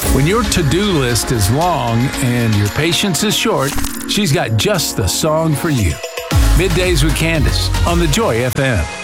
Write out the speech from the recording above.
When your to-do list is long and your patience is short, she's got just the song for you. Middays with Candace on the Joy FM.